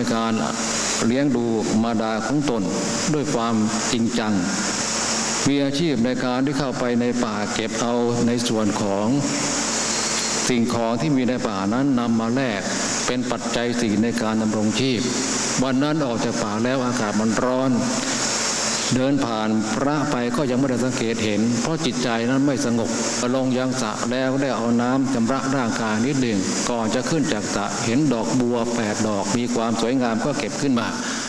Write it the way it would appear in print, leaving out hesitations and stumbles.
การเลี้ยงดูมารดาของตนด้วยความจริงจังมีอาชีพในการที่เข้าไปในป่าเก็บเอาในส่วนของสิ่งของที่มีในป่านั้นนำมาแลกเป็นปัจจัยสี่ในการดำรงชีพวันนั้นออกจากป่าแล้วอากาศมันร้อนเดินผ่านพระไปก็ยังไม่ได้สังเกตเห็นเพราะจิตใจนั้นไม่สงบลงยังสระแล้วได้เอาน้ำชำระร่างกายนิดหนึ่งก่อนจะขึ้นจากสระเห็นดอกบัว8 ดอกมีความสวยงามก็เก็บขึ้นมา